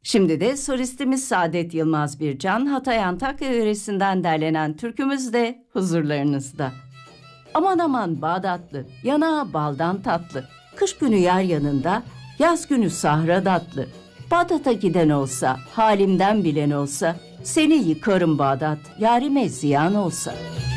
Şimdi de solistimiz Saadet Yılmaz Bircan, Hatay Antakya yöresinden derlenen türkümüz de huzurlarınızda. Aman aman Bağdatlı, yanağı baldan tatlı, kış günü yar yanında, yaz günü sahra datlı. Bağdat'a giden olsa, halimden bilen olsa, seni yıkarım Bağdat, yarime ziyan olsa.